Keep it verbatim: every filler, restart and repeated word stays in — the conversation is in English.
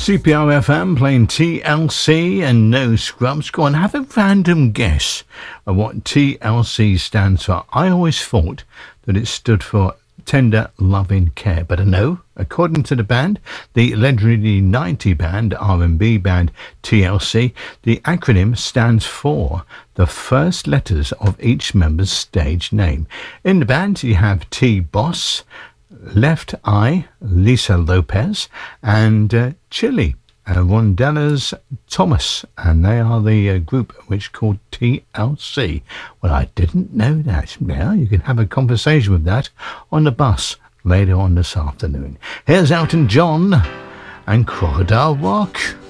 C P R F M playing T L C and No Scrubs. Go on, have a random guess of what T L C stands for. I always thought that it stood for Tender Loving Care, but I know, according to the band, the legendary ninety band, R and B band T L C, the acronym stands for the first letters of each member's stage name. In the band, you have T Boss, Left Eye, Lisa Lopez, and uh, Chili, uh, Rondella's Thomas, and they are the uh, group which called T L C. Well, I didn't know that. Now you can have a conversation with that on the bus later on this afternoon. Here's Elton John and Crocodile Rock.